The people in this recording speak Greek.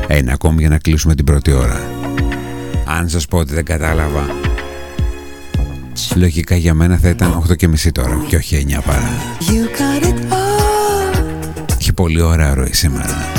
Ένα ακόμη για να κλείσουμε την πρώτη ώρα. Αν σας πω ότι δεν κατάλαβα, λογικά για μένα θα ήταν 8:30 τώρα και όχι 9 παρά. Έχει πολύ ωραία ροή σήμερα.